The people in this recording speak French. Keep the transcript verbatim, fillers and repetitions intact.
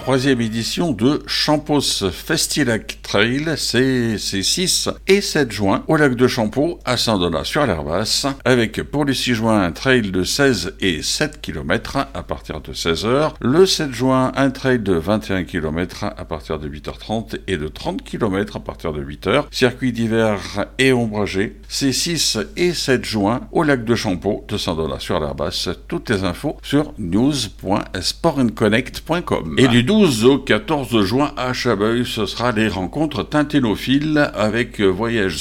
troisième édition de Champos Festilac Trail. C'est ces six et sept juin au lac de Champeaux à Saint-Donat-sur-l'Herbasse, avec pour le six juin un trail de seize et sept kilomètres à partir de seize heures. Le sept juin, un trail de vingt et un kilomètres à partir de huit heures trente et de trente kilomètres à partir de huit heures. Circuit d'hiver et ombragé. C'est six et sept juin au lac de Champeaux de Saint-Donat-sur-l'Herbasse. Toutes les infos sur news point sport and connect point com. Et du douze au quatorze juin à Chabeuil, ce sera les rencontres tinténophiles avec voyage